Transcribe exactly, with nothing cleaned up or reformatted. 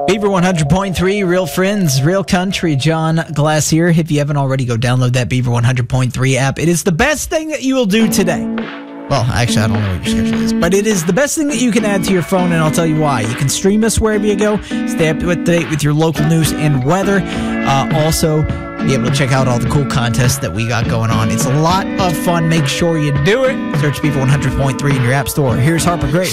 Beaver one hundred point three, real friends, real country. John Glass here. If you haven't already, go download that Beaver one hundred point three app. It is the best thing that you will do today. Well, actually, I don't know what your schedule is, but it is the best thing that you can add to your phone, and I'll tell you why. You can stream us wherever you go, stay up to date with your local news and weather. Uh, also, be able to check out all the cool contests that we got going on. It's a lot of fun. Make sure you do it. Search Beaver one hundred point three in your app store. Here's Harper Gray.